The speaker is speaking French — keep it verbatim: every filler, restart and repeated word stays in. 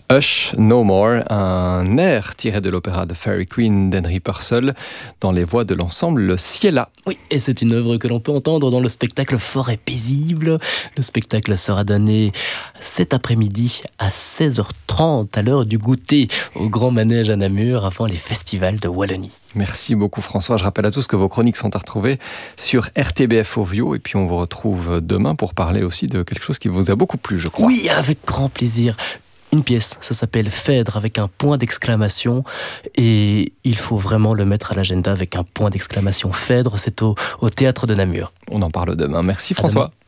Hush No More, un air tiré de l'opéra de Fairy Queen d'Henry Purcell dans les voix de l'ensemble Le Ciela. Oui, et c'est une œuvre que l'on peut entendre dans le spectacle Fort et Paisible. Le spectacle sera donné cet après-midi à seize heures trente à l'heure du goûter au Grand Manège à Namur avant les festivals de Wallonie. Merci beaucoup François. Je rappelle à tous que vos chroniques sont à retrouver sur R T B F Audio et puis on vous retrouve demain pour parler aussi de quelque chose qui vous a beaucoup plu, je crois. Oui, avec grand plaisir. Une pièce, ça s'appelle Phèdre avec un point d'exclamation et il faut vraiment le mettre à l'agenda avec un point d'exclamation. Phèdre, c'est au, au Théâtre de Namur. On en parle demain. Merci François.